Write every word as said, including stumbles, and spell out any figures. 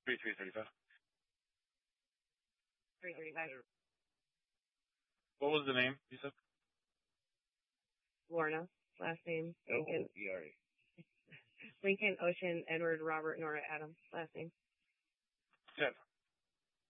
Three three thirty five. three thirty-five. What was the name you said? Lorna, last name. Lincoln. Oh, E R A. Lincoln, Ocean, Edward, Robert, Nora, Adam, last name. Ten.